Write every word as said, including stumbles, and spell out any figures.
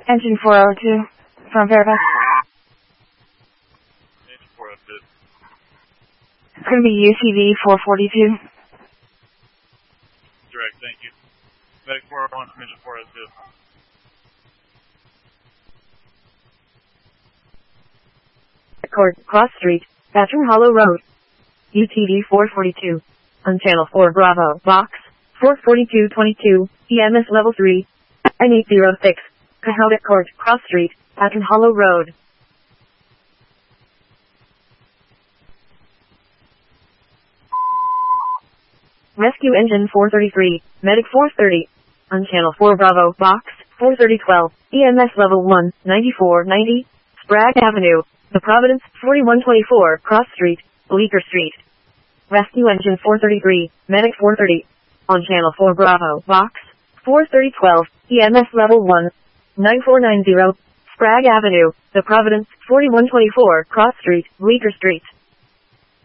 Engine four oh two from Fairfax. Engine four oh two. It's going to be U C V four forty-two. Direct, thank you. Medic four oh one from Engine four oh two. Court, Cross Street, Bathroom Hollow Road. U T V four forty-two. On Channel four Bravo, Box, four forty-two twenty-two, E M S Level three, nine eight zero six, Cahoga Court, Cross Street, Bathroom Hollow Road. Rescue Engine four thirty-three, Medic four thirty. On Channel four Bravo, Box, four thirty twelve, E M S Level one, ninety-four ninety, Sprague Avenue, The Providence, forty-one twenty-four, Cross Street, Bleecker Street. Rescue Engine four thirty-three, Medic four thirty. On Channel four Bravo, Box, four thirty twelve, E M S Level one, ninety-four ninety, Sprague Avenue, The Providence, forty-one twenty-four, Cross Street, Bleecker Street.